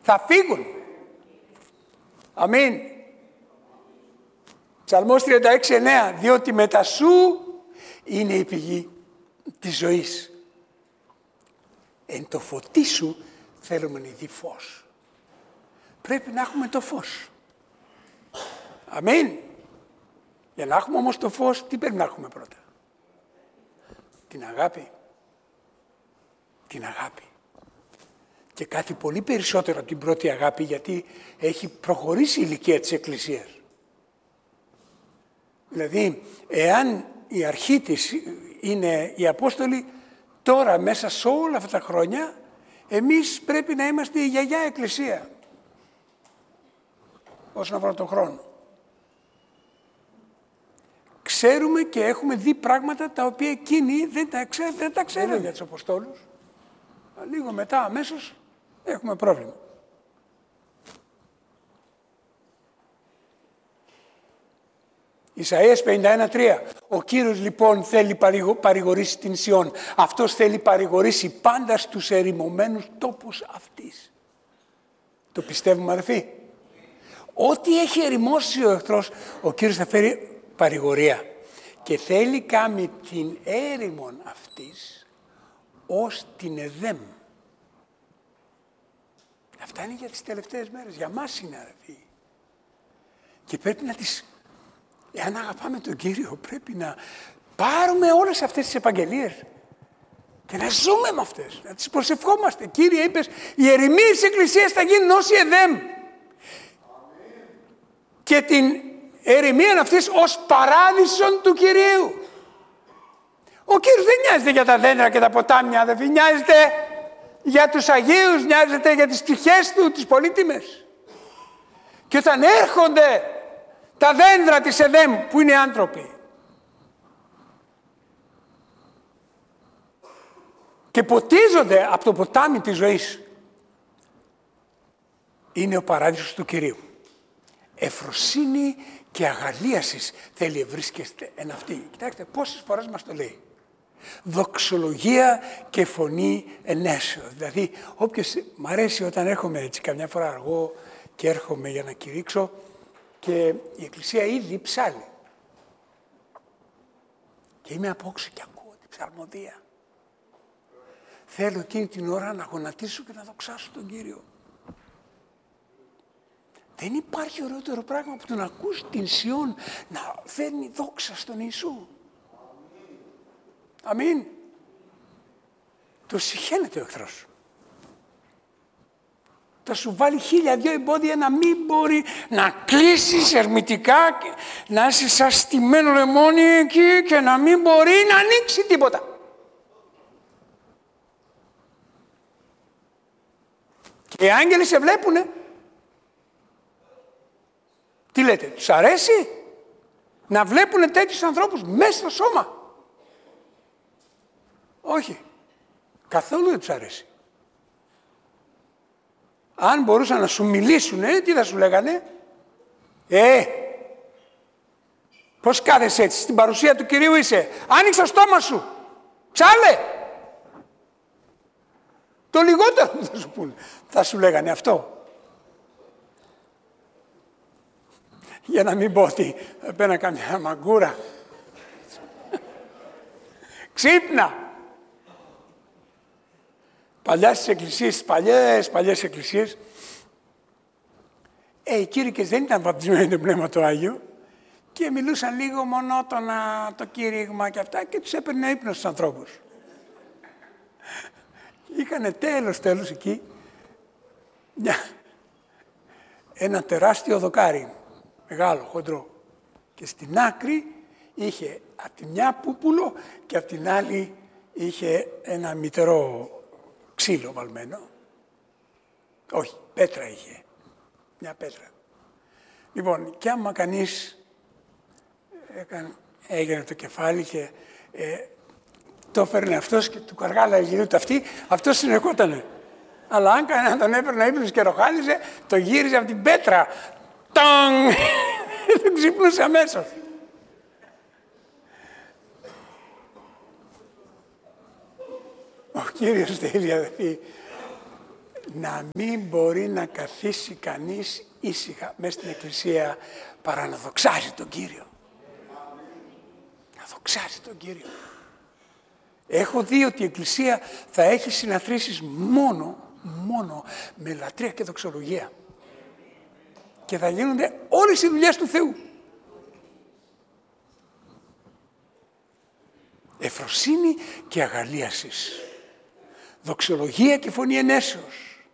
Θα φύγουν. Αμήν. Ψαλμός 36:9, διότι μετά σου είναι η πηγή της ζωής. Εν το φωτί σου θέλουμε να δει φως. Πρέπει να έχουμε το φως. Αμήν. Για να έχουμε όμως το φως, τι πρέπει να έχουμε πρώτα? Την αγάπη. Την αγάπη. Και κάτι πολύ περισσότερο από την πρώτη αγάπη, γιατί έχει προχωρήσει η ηλικία της Εκκλησίας. Δηλαδή, εάν η αρχή της είναι οι Απόστολοι, τώρα μέσα σε όλα αυτά τα χρόνια, εμείς πρέπει να είμαστε η γιαγιά Εκκλησία. Όσον αφορά τον χρόνο. Ξέρουμε και έχουμε δει πράγματα τα οποία εκείνοι δεν τα ξέρουν για τους Αποστόλους. Λίγο μετά αμέσως έχουμε πρόβλημα. Ισαΐας 51:3. Ο Κύριος λοιπόν θέλει παρηγορήσει την Σιών. Αυτός θέλει παρηγορήσει πάντα στους ερημωμένους τόπους αυτής. Το πιστεύουμε, αδελφοί? Ό,τι έχει ερημώσει ο εχθρός, ο Κύριος θα φέρει παρηγορία. Και θέλει κάνει την έρημον αυτής ως την Εδέμ. Αυτά είναι για τις τελευταίες μέρες. Για μας είναι, αδελφοί. Και πρέπει να τις... Εάν αγαπάμε τον Κύριο, πρέπει να πάρουμε όλες αυτές τις επαγγελίες και να ζούμε με αυτές, να τις προσευχόμαστε. Κύριε, είπες, οι ερημοί της Εκκλησίας θα γίνουν ως η Εδέμ. Και την ερημία αυτής ως παράδεισον του Κυρίου. Ο Κύριος δεν νοιάζεται για τα δέντρα και τα ποτάμια, αδελφοί. Νοιάζεται για τους Αγίους, νοιάζεται για τις ψυχές του, τις πολύτιμες. Και όταν έρχονται τα δέντρα της Εδέμ, που είναι άνθρωποι, και ποτίζονται από το ποτάμι της ζωής, είναι ο παράδεισος του Κυρίου. Εφροσύνη και αγαλίασης θέλει ευρίσκεστε εν αυτή. Κοιτάξτε πόσες φορές μας το λέει. Δοξολογία και φωνή ενέσεως. Δηλαδή, όποιος μ' αρέσει όταν έρχομαι έτσι καμιά φορά αργό και έρχομαι για να κηρύξω και η Εκκλησία ήδη ψάλλει. Και είμαι απόξω και ακούω την ψαλμοδία. Θέλω εκείνη την ώρα να γονατίσω και να δοξάσω τον Κύριο. Δεν υπάρχει ωραιότερο πράγμα που το να ακούς την Σιών να φέρνει δόξα στον Ιησού. Αμήν. Το συχαίνεται ο εχθρός σου. Θα σου βάλει 1002 εμπόδια να μην μπορεί να κλείσεις ερμητικά, να είσαι σαν στημένο λεμόνι εκεί και να μην μπορεί να ανοίξει τίποτα. Και οι άγγελοι σε βλέπουνε. Τι λέτε, τους αρέσει να βλέπουν τέτοιους ανθρώπους μέσα στο σώμα? Όχι, καθόλου δεν τους αρέσει. Αν μπορούσαν να σου μιλήσουν, τι θα σου λέγανε? Πώς κάθεσαι έτσι, στην παρουσία του Κυρίου είσαι? Άνοιξε το στόμα σου, ψάλε. Το λιγότερο που θα σου πούνε, θα σου λέγανε αυτό. Για να μην πω ότι παίρνα καμιά μαγκούρα. Ξύπνα. Παλιά στις εκκλησίες, παλιές εκκλησίες, οι κήρυκες δεν ήταν βαπτισμένοι το Πνεύμα το Άγιο και μιλούσαν λίγο μονότονα το κήρυγμα και αυτά και τους έπαιρνε ύπνο στους ανθρώπους. Είχανε τέλος εκεί ένα τεράστιο δοκάρι, μεγάλο, χοντρό. Και στην άκρη είχε από τη μια πούπουλο και από την άλλη είχε ένα μητερό ξύλο βαλμένο. Όχι, πέτρα είχε. Μια πέτρα. Λοιπόν, κι άμα κανείς έγινε το κεφάλι και το έφερνε αυτός και του καργάλα γυρίου το αυτή, αυτός συνεχότανε. Αλλά αν κανέναν τον έπαιρνε ύπνος και ροχάλιζε, το γύριζε από την πέτρα. Τονγκ! Τον ξυπνούσε αμέσως. Ο Κύριος θέλει, αδελφοί, να μην μπορεί να καθίσει κανείς ήσυχα μέσα στην εκκλησία παρά να δοξάζει τον Κύριο. Να δοξάζει τον Κύριο. Έχω δει ότι η εκκλησία θα έχει συναθρήσεις μόνο με λατρεία και δοξολογία. Και θα γίνονται όλες οι δουλειές του Θεού. Εφροσύνη και αγαλίασης. Δοξολογία και φωνή ενέσεως.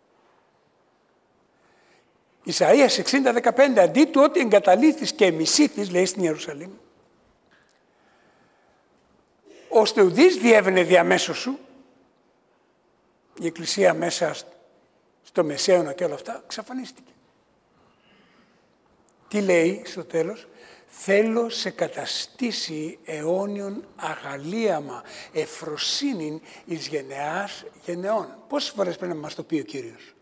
Ισαΐας 60:15, αντί του ότι εγκαταλείφθης και μισήθης, λέει στην Ιερουσαλήμ, ώστε ουδείς διέβαινε διαμέσως σου, η εκκλησία μέσα στο Μεσαίωνα και όλα αυτά, εξαφανίστηκε. Τι λέει στο τέλος? Θέλω σε καταστήσει αιώνιον αγαλίαμα, εφροσύνην εις γενεάς γενεών. Πόσες φορές πρέπει να μας το πει ο Κύριος?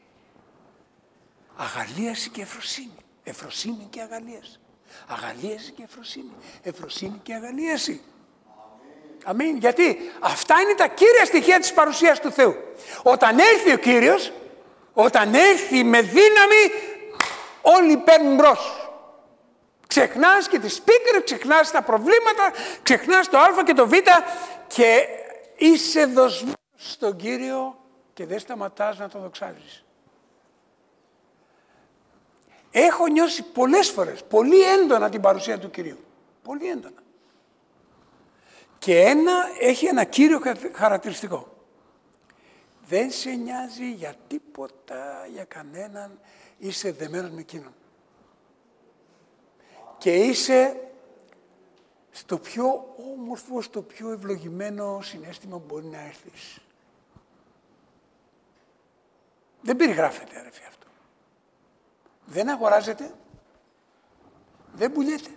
Αγαλίαση και εφροσύνη. Εφροσύνη και αγαλίαση. Αγαλίαση και εφροσύνη. Εφροσύνη και αγαλίαση. Αμήν. Γιατί αυτά είναι τα κύρια στοιχεία της παρουσίας του Θεού. Όταν έρθει ο Κύριος, όταν έρθει με δύναμη, όλοι παίρνουν μπρος. Ξεχνάς και τις πίκρες, ξεχνάς τα προβλήματα, ξεχνάς το α και το β και είσαι δοσμένος στον Κύριο και δεν σταματάς να τον δοξάζεις. Έχω νιώσει πολλές φορές, πολύ έντονα την παρουσία του Κυρίου. Πολύ έντονα. Και έχει ένα κύριο χαρακτηριστικό. Δεν σε νοιάζει για τίποτα, για κανέναν, είσαι δεμένος με εκείνον. Και είσαι στο πιο όμορφο, στο πιο ευλογημένο συναίσθημα που μπορεί να έρθεις. Δεν περιγράφεται, αδερφοί, αυτό. Δεν αγοράζεται, δεν πουλιέται.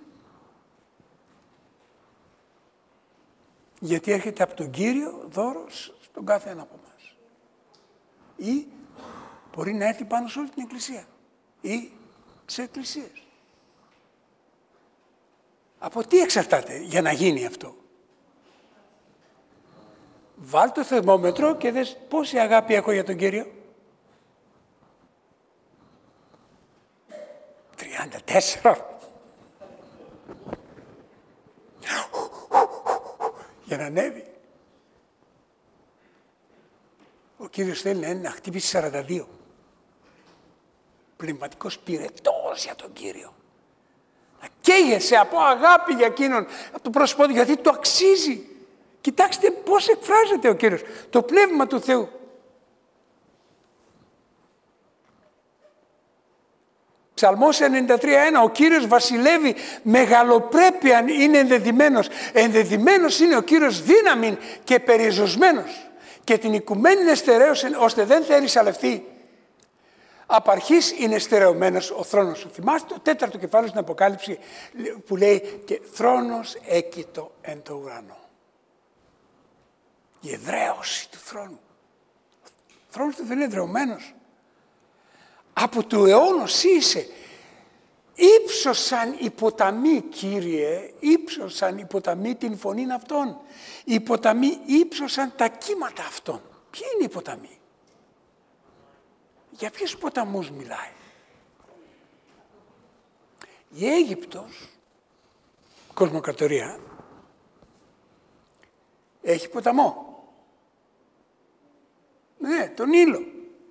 Γιατί έρχεται από τον Κύριο δώρος στον κάθε ένα από εμάς. Ή μπορεί να έρθει πάνω σε όλη την εκκλησία. Ή σε εκκλησίες. Από τι εξαρτάται για να γίνει αυτό? Βάλ το θερμόμετρο και δες πόση αγάπη έχω για τον Κύριο. 34. Για να ανέβει. Ο Κύριος θέλει να χτυπήσει 42. Πνευματικός πυρετός για τον Κύριο. Να καίγεσαι από αγάπη για εκείνον, από το πρόσωπό του, γιατί το αξίζει. Κοιτάξτε πώς εκφράζεται ο Κύριος, το Πνεύμα του Θεού. Ψαλμός 93:1, ο Κύριος βασιλεύει, μεγαλοπρέπειαν είναι ενδεδειμένος. Ενδεδειμένος είναι ο Κύριος δύναμην και περιζωσμένος. Και την οικουμένη εστερέωσε, ώστε δεν θέλει σαλευθεί. Απ' αρχής είναι στερεωμένος ο θρόνος σου. Θυμάστε το 4ο κεφάλαιο στην Αποκάλυψη που λέει και θρόνος έκειτο εν το ουρανό. Η εδραίωση του θρόνου. Ο θρόνος του Θεού είναι εδραιωμένος. Από του αιώνος είσαι. Ήψωσαν οι ποταμοί, Κύριε, ήψωσαν οι ποταμοί την φωνήν αυτών. Οι ποταμοί ήψωσαν τα κύματα αυτών. Ποιοι είναι οι ποταμοί? Για ποιους ποταμούς μιλάει? Η Αίγυπτος, κοσμοκρατορία, έχει ποταμό. Ναι, τον Νείλο.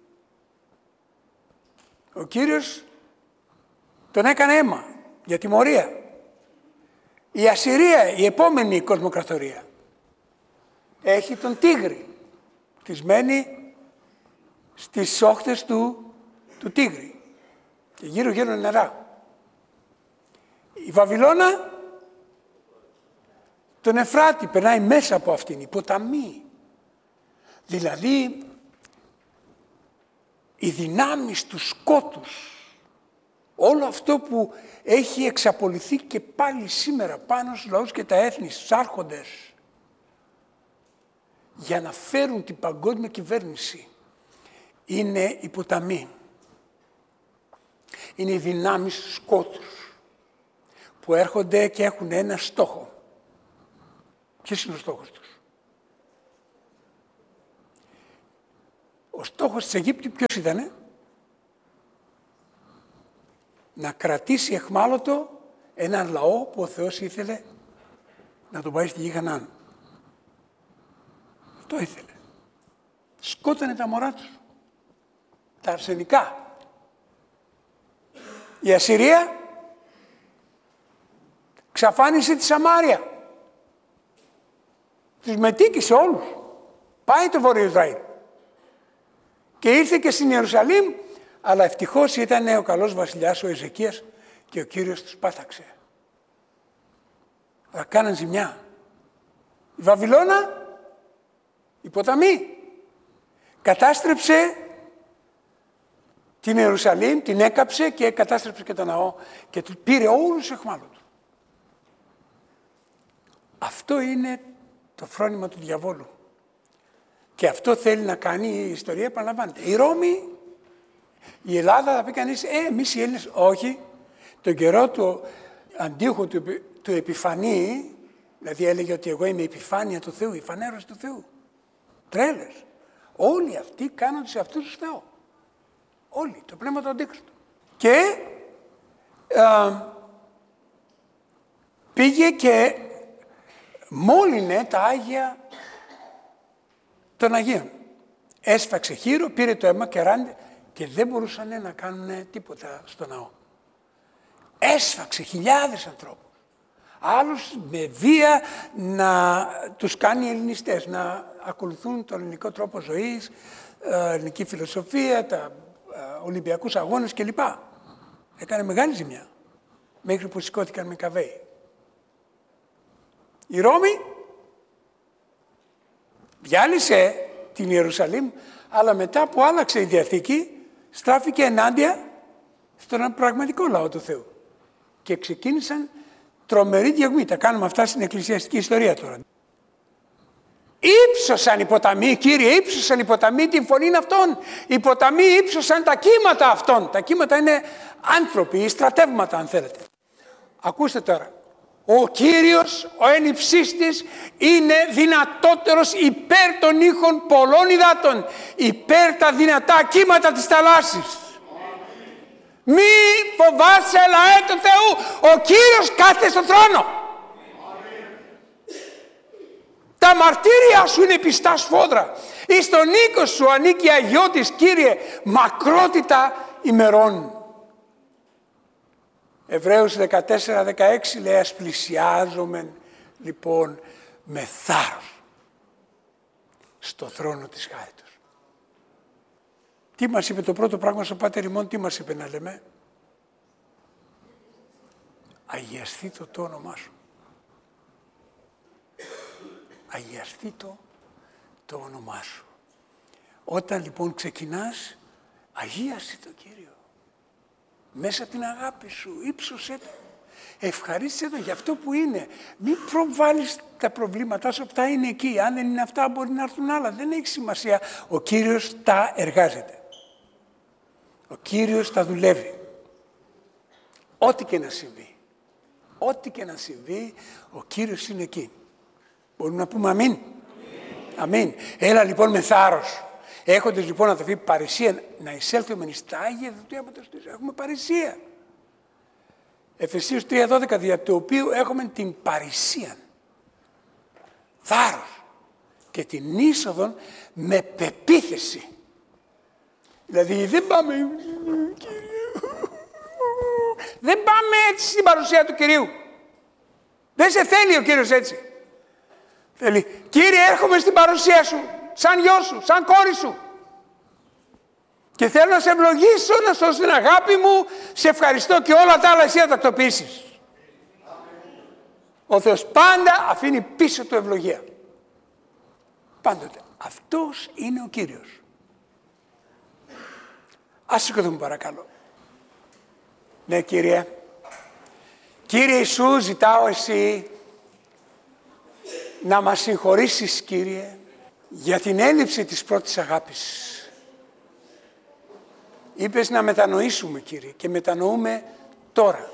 Ο Κύριος τον έκανε αίμα για τιμωρία. Η Ασσυρία, η επόμενη κοσμοκρατορία, έχει τον Τίγρη. Χτισμένη στις όχθες του Τίγρη. Και γύρω-γύρω νερά. Η Βαβυλώνα, τον Εφράτη, περνάει μέσα από αυτήν, η ποταμή. Δηλαδή, οι δυνάμεις του σκότους, όλο αυτό που έχει εξαπολυθεί και πάλι σήμερα πάνω στους λαούς και τα έθνη, στους άρχοντες, για να φέρουν την παγκόσμια κυβέρνηση, είναι οι ποταμοί. Είναι οι δυνάμεις του σκότους που έρχονται και έχουν ένα στόχο. Ποιος είναι ο στόχος τους? Ο στόχος της Αιγύπτου ποιος ήτανε? Να κρατήσει αιχμάλωτο έναν λαό που ο Θεός ήθελε να τον πάει στη γη Χαναάν. Αυτό ήθελε. Σκότωνε τα μωρά τους. Τα αρσενικά. Η Ασσυρία ξαφάνισε τη Σαμάρια. Τους μετήκησε όλους. Πάει το Βόρειο Ισραήλ. Και ήρθε και στην Ιερουσαλήμ, αλλά ευτυχώς ήταν ο καλός βασιλιάς ο Εζεκίας και ο Κύριος τους πάταξε. Αλλά κάναν ζημιά. Η Βαβυλώνα, η ποταμή, κατάστρεψε την Ιερουσαλήμ, την έκαψε και κατάστρεψε και τον ναό και του πήρε όλους τους αιχμάλωτους. Αυτό είναι το φρόνημα του διαβόλου. Και αυτό θέλει να κάνει η ιστορία, επαναλαμβάνεται. Η Ρώμη, η Ελλάδα, θα πει κανείς, εμείς οι Έλληνες, όχι. Τον καιρό του Αντίοχου του Επιφανή, δηλαδή έλεγε ότι εγώ είμαι η επιφάνεια του Θεού, η φανέρωση του Θεού. Τρέλες. Όλοι αυτοί κάνονται σε αυτούς τους Θεό. Όλοι, το πνεύμα του Αντίχριστου. Και πήγε και μόλυνε τα Άγια των Αγίων. Έσφαξε χείρο, πήρε το αίμα και ράντε και δεν μπορούσαν να κάνουν τίποτα στο ναό. Έσφαξε χιλιάδες ανθρώπους. Άλλους με βία να τους κάνει ελληνιστές, να ακολουθούν τον ελληνικό τρόπο ζωής, ελληνική φιλοσοφία, τα Ολυμπιακούς αγώνες κλπ. Έκανε μεγάλη ζημιά, μέχρι που σηκώθηκαν με καβέι. Η Ρώμη διάλυσε την Ιερουσαλήμ, αλλά μετά που άλλαξε η Διαθήκη, στράφηκε ενάντια στον πραγματικό λαό του Θεού. Και ξεκίνησαν τρομερή διωγμή. Τα κάνουμε αυτά στην εκκλησιαστική ιστορία τώρα. Ήψωσαν οι ποταμοί, Κύριε, ήψωσαν οι ποταμοί την φωνή αυτών. Οι ποταμοί ήψωσαν τα κύματα αυτών. Τα κύματα είναι άνθρωποι ή στρατεύματα, αν θέλετε. Ακούστε τώρα. Ο Κύριος, ο εν υψίστης, είναι δυνατότερος υπέρ των ήχων πολλών υδάτων, υπέρ τα δυνατά κύματα της θαλάσσης. Μη φοβάσαι, λαέ του Θεού, ο Κύριος κάθεται στον θρόνο. Τα μαρτύρια σου είναι πιστά σφόδρα. Εις τον οίκο σου ανήκει αγιώτης, Κύριε, μακρότητα ημερών. Εβραίους 14-16 λέει, ας πλησιάζομεν λοιπόν με θάρρος στο θρόνο της χάριτος. Τι μας είπε το πρώτο πράγμα στο Πάτερ ημών, τι μας είπε να λέμε? Αγιαστεί το όνομά σου. Αγιαστεί το όνομά σου. Όταν λοιπόν ξεκινάς, αγίασε το Κύριο. Μέσα από την αγάπη σου, ύψωσέ το. Ευχαρίστησε το για αυτό που είναι. Μην προβάλλεις τα προβλήματά σου, αυτά είναι εκεί. Αν δεν είναι αυτά, μπορεί να έρθουν άλλα. Δεν έχει σημασία. Ο Κύριος τα εργάζεται. Ο Κύριος τα δουλεύει. Ό,τι και να συμβεί. Ό,τι και να συμβεί, ο Κύριος είναι εκεί. Μπορούμε να πούμε αμήν. Αμήν. Έλα λοιπόν με θάρρος. Έχοντας λοιπόν αδελφοί παρησία να εισέλθουμε εις τα Άγια του Αίματος του. Έχουμε παρησία. Εφεσίους 3:12, δια του οποίου έχουμε την παρησία. Θάρρος. Και την είσοδον με πεποίθηση. Δηλαδή δεν πάμε, Κύριε, δεν πάμε έτσι στην παρουσία του Κυρίου. Δεν σε θέλει ο Κύριος έτσι. Θέλει, Κύριε, έρχομαι στην παρουσία σου, σαν γιο σου, σαν κόρη σου. Και θέλω να σε ευλογήσω, να σου δώσω την αγάπη μου, σε ευχαριστώ και όλα τα άλλα εσύ να τακτοποιήσεις. Ο Θεός πάντα αφήνει πίσω του ευλογία. Πάντοτε. Αυτός είναι ο Κύριος. Ας σηκωθούμε παρακαλώ. Ναι, Κύριε. Κύριε Ιησού, ζητάω εσύ να μας συγχωρήσεις, Κύριε, για την έλλειψη της πρώτης αγάπης. Είπες να μετανοήσουμε, Κύριε, και μετανοούμε τώρα.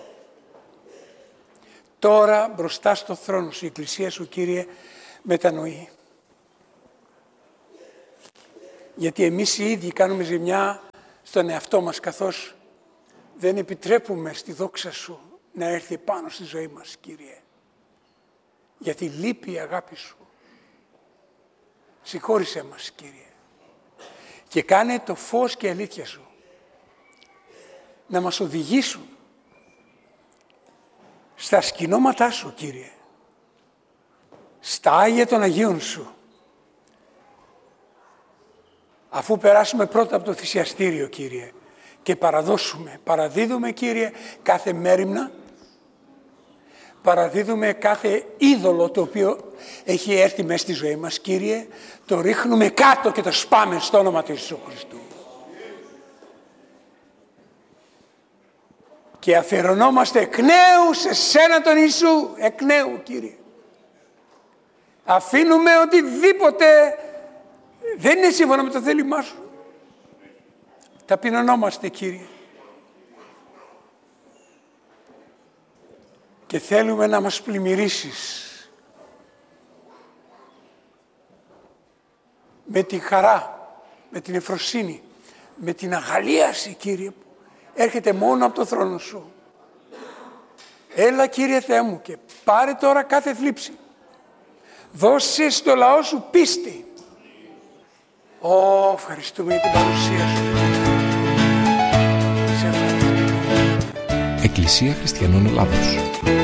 Τώρα μπροστά στο θρόνο σου, η Εκκλησία σου, Κύριε, μετανοεί. Γιατί εμείς οι ίδιοι κάνουμε ζημιά στον εαυτό μας, καθώς δεν επιτρέπουμε στη δόξα Σου να έρθει πάνω στη ζωή μας, Κύριε. Γιατί λείπει η αγάπη Σου. Συγχώρησέ μας, Κύριε. Και κάνε το φως και η αλήθεια Σου να μας οδηγήσουν στα σκηνώματά Σου, Κύριε. Στα Άγια των Αγίων Σου. Αφού περάσουμε πρώτα από το θυσιαστήριο, Κύριε, και παραδίδουμε, Κύριε, κάθε μέριμνα, παραδίδουμε κάθε είδωλο το οποίο έχει έρθει μέσα στη ζωή μας, Κύριε, το ρίχνουμε κάτω και το σπάμε στο όνομα του Ιησού Χριστού. Και αφιερωνόμαστε εκ νέου σε Σένα τον Ιησού, εκ νέου, Κύριε. Αφήνουμε οτιδήποτε δεν είναι σύμφωνα με το θέλημά Σου. Ταπεινωνόμαστε, Κύριε. Και θέλουμε να μας πλημμυρίσεις με τη χαρά, με την ευφροσύνη, με την αγαλίαση, Κύριε, που έρχεται μόνο από το θρόνο Σου. Έλα, Κύριε Θεέ μου, και πάρε τώρα κάθε θλίψη. Δώσε στο λαό Σου πίστη. Ευχαριστούμε για την παρουσία Σου. Εκκλησία Χριστιανών Ελλάδος.